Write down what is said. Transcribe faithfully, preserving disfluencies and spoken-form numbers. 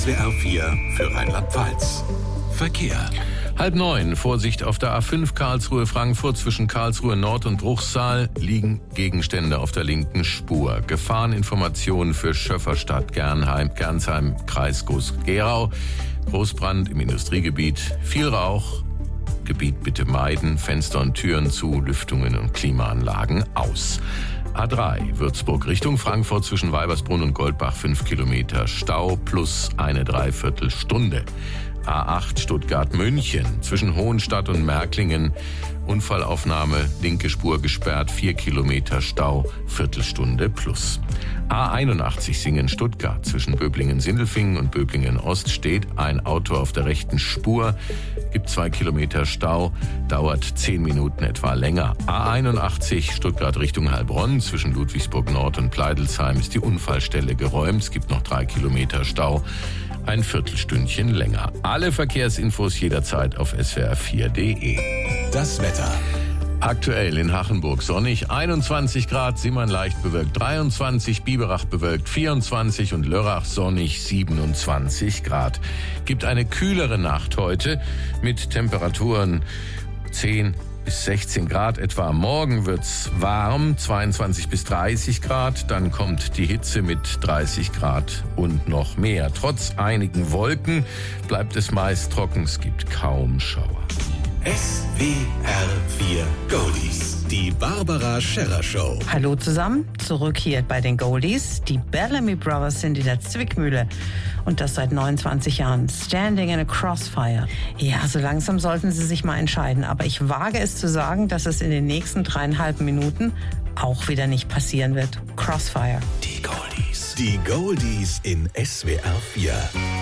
S W R vier für Rheinland-Pfalz. Verkehr. Halb neun, Vorsicht auf der A fünf Karlsruhe-Frankfurt. Zwischen Karlsruhe Nord und Bruchsal liegen Gegenstände auf der linken Spur. Gefahreninformationen für Schöfferstadt, Gernheim, Gernsheim, Kreis Groß-Gerau. Großbrand im Industriegebiet, viel Rauch. Gebiet bitte meiden, Fenster und Türen zu, Lüftungen und Klimaanlagen aus. A drei, Würzburg Richtung Frankfurt zwischen Weibersbrunn und Goldbach fünf Kilometer Stau plus eine Dreiviertelstunde. A acht Stuttgart-München zwischen Hohenstadt und Märklingen Unfallaufnahme, linke Spur gesperrt, vier Kilometer Stau, Viertelstunde plus. A einundachtzig Singen-Stuttgart zwischen Böblingen-Sindelfingen und Böblingen-Ost steht ein Auto auf der rechten Spur, gibt zwei Kilometer Stau, dauert zehn Minuten etwa länger. A einundachtzig Stuttgart Richtung Heilbronn zwischen Ludwigsburg-Nord und Pleidelsheim ist die Unfallstelle geräumt, es gibt noch drei Kilometer Stau, ein Viertelstündchen länger. Alle Verkehrsinfos jederzeit auf S W R vier punkt de. Das Wetter. Aktuell in Hachenburg sonnig, einundzwanzig Grad, Simmern leicht bewölkt dreiundzwanzig, Biberach bewölkt vierundzwanzig und Lörrach sonnig siebenundzwanzig Grad. Gibt eine kühlere Nacht heute mit Temperaturen zehn bis sechzehn Grad etwa. Morgen wird's warm, zweiundzwanzig bis dreißig Grad. Dann kommt die Hitze mit dreißig Grad und noch mehr. Trotz einigen Wolken bleibt es meist trocken. Es gibt kaum Schauer. S W R vier Goldies. Die Barbara Scherrer Show. Hallo zusammen, zurück hier bei den Goldies. Die Bellamy Brothers sind in der Zwickmühle. Und das seit neunundzwanzig Jahren. Standing in a Crossfire. Ja, so langsam sollten sie sich mal entscheiden. Aber ich wage es zu sagen, dass es in den nächsten dreieinhalb Minuten auch wieder nicht passieren wird. Crossfire. Die Goldies. Die Goldies in S W R vier.